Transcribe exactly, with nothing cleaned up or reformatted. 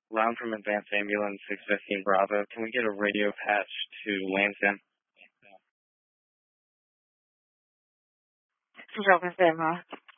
Round from Advanced Ambulance six fifteen Bravo. Can we get a radio patch to Lansdowne? Roger,